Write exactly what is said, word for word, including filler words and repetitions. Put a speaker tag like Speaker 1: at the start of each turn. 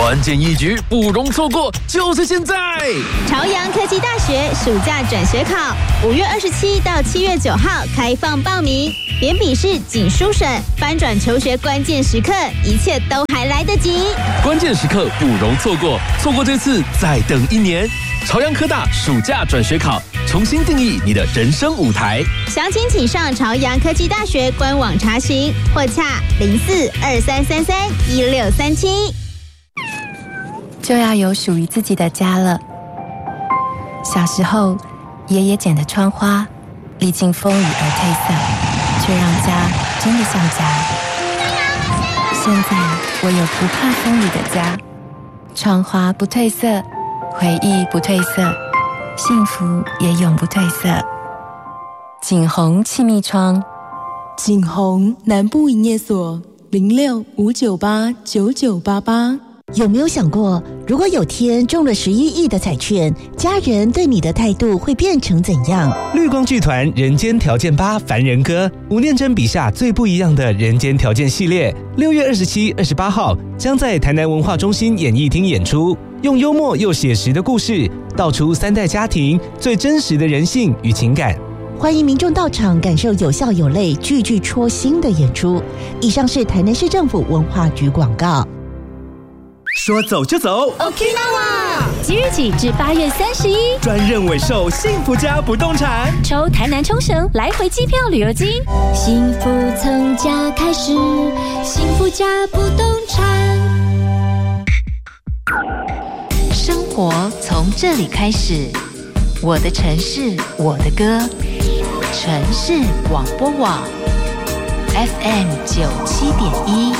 Speaker 1: 关键一局不容错过，就是现在！
Speaker 2: 朝阳科技大学暑假转学考，五月二十七到七月九号开放报名，连笔试、仅书审、翻转求学关键时刻，一切都还来得及。
Speaker 1: 关键时刻不容错过，错过这次再等一年。朝阳科大暑假转学考，重新定义你的人生舞台。
Speaker 2: 详情请上朝阳科技大学官网查询，或洽零四二三三三一六三七。
Speaker 3: 就要有属于自己的家了。小时候，爷爷剪的窗花，历经风雨而褪色，却让家真的像家。现在，我有不怕风雨的家，窗花不褪色，回忆不褪色，幸福也永不褪色。景宏气密窗，
Speaker 4: 景宏南部营业所零六五九八九九八八。
Speaker 5: 有没有想过，如果有天中了十一亿的彩券，家人对你的态度会变成怎样？
Speaker 6: 绿光剧团《人间条件八》凡人歌，吴念真笔下最不一样的人间条件系列，六月二十七、二十八号将在台南文化中心演艺厅演出，用幽默又写实的故事，道出三代家庭最真实的人性与情感。
Speaker 5: 欢迎民众到场感受有笑有泪、句句戳心的演出。以上是台南市政府文化局广告。
Speaker 7: 说走就走
Speaker 8: Okinawa 即日起至八月三十一，
Speaker 7: 专任委售幸福家不动产，
Speaker 8: 抽台南冲绳来回机票旅游金，幸福从家开始，幸福家不动产。
Speaker 9: 生活从这里开始，我的城市，我的歌，城市广播网 F M 九七点一。